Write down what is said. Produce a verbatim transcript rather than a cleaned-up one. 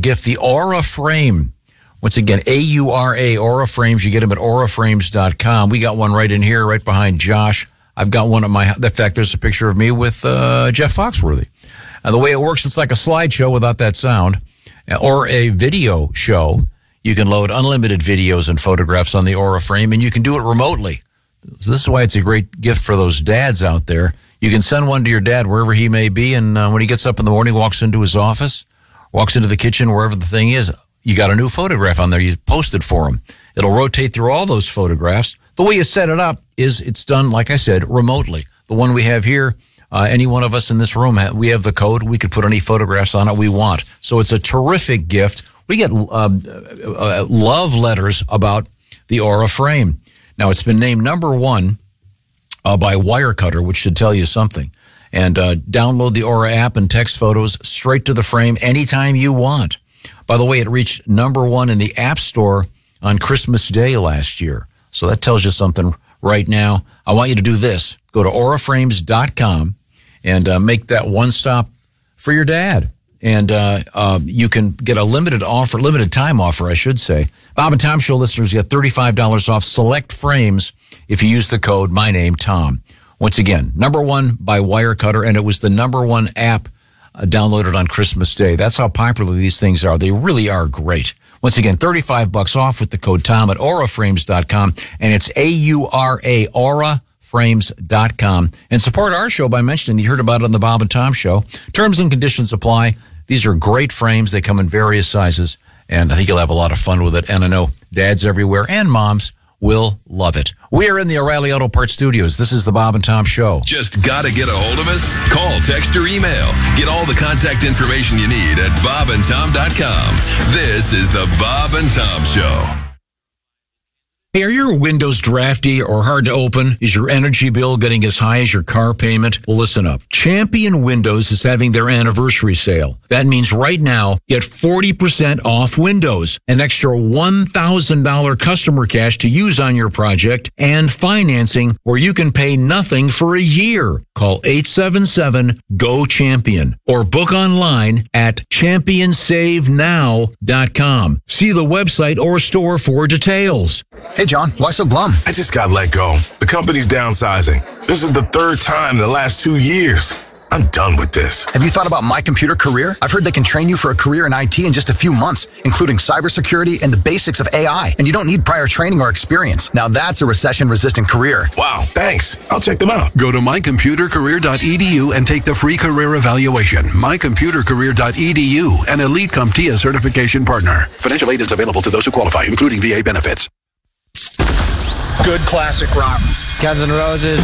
gift, the Aura Frame. Once again, A U R A, Aura Frames. You get them at aura frames dot com. We got one right in here, right behind Josh. I've got one at my, in fact, there's a picture of me with uh, Jeff Foxworthy. And the way it works, it's like a slideshow without that sound, or a video show. You can load unlimited videos and photographs on the Aura Frame, and you can do it remotely. So this is why it's a great gift for those dads out there. You can send one to your dad wherever he may be, and uh, when he gets up in the morning, walks into his office, walks into the kitchen, wherever the thing is, you got a new photograph on there. You posted for him. It'll rotate through all those photographs. The way you set it up is it's done, like I said, remotely. The one we have here, uh, any one of us in this room, we have the code. We could put any photographs on it we want. So it's a terrific gift. We get uh, uh, love letters about the Aura Frame. Now, it's been named number one uh, by Wirecutter, which should tell you something. And uh, download the Aura app and text photos straight to the frame anytime you want. By the way, it reached number one in the App Store on Christmas Day last year. So that tells you something right now. I want you to do this. Go to aura frames dot com and uh, make that one stop for your dad. And uh, uh, you can get a limited offer, limited time offer, I should say. Bob and Tom Show listeners get thirty-five dollars off select frames if you use the code My Name Tom. Once again, number one by Wirecutter, and it was the number one app uh, downloaded on Christmas Day. That's how popular these things are. They really are great. Once again, thirty-five bucks off with the code Tom at aura frames dot com, and it's A U R A, aura frames dot com. And support our show by mentioning you heard about it on the Bob and Tom Show. Terms and conditions apply. These are great frames. They come in various sizes, and I think you'll have a lot of fun with it. And I know dads everywhere and moms will love it. We are in the O'Reilly Auto Parts Studios. This is the Bob and Tom Show. Just got to get a hold of us? Call, text, or email. Get all the contact information you need at bob and tom dot com. This is the Bob and Tom Show. Hey, are your windows drafty or hard to open? Is your energy bill getting as high as your car payment? Well, listen up. Champion Windows is having their anniversary sale. That means right now, get forty percent off windows, an extra one thousand dollars customer cash to use on your project, and financing where you can pay nothing for a year. Call eight seven seven, G O, CHAMPION or book online at champion save now dot com. See the website or store for details. Hey, John, why so glum? I just got let go. The company's downsizing. This is the third time in the last two years. I'm done with this. Have you thought about My Computer Career? I've heard they can train you for a career in I T in just a few months, including cybersecurity and the basics of A I. And you don't need prior training or experience. Now that's a recession-resistant career. Wow, thanks. I'll check them out. Go to my computer career dot e d u and take the free career evaluation. my computer career dot e d u, an elite CompTIA certification partner. Financial aid is available to those who qualify, including V A benefits. Good classic rock. Guns N' Roses.